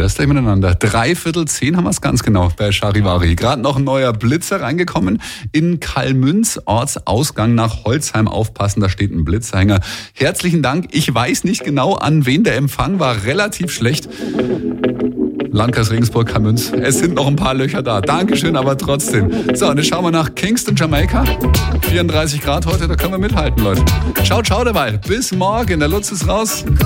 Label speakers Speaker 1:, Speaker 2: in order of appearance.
Speaker 1: das gleich miteinander. 9:45 haben wir es ganz genau bei Charivari. Gerade noch ein neuer Blitzer reingekommen in Kalmünz, Ortsausgang nach Holzheim. Aufpassen, da steht ein Blitzerhänger. Herzlichen Dank. Ich weiß nicht genau, an wen der Empfang war. Relativ schlecht. Landkreis Regensburg, Kalmünz. Es sind noch ein paar Löcher da. Dankeschön, aber trotzdem. So, und jetzt schauen wir nach Kingston, Jamaika. 34 Grad heute, da können wir mithalten, Leute. Ciao, ciao dabei. Bis morgen. Der Lutz ist raus.